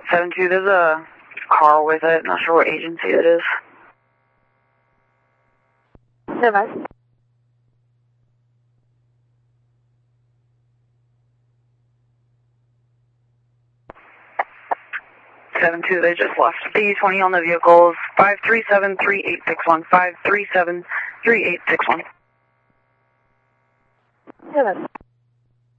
7-2, there's a car with it. Not sure what agency it is. Advice. 7-2, they just left. B20 on the vehicles. 537-3861. 537-3861. Advice.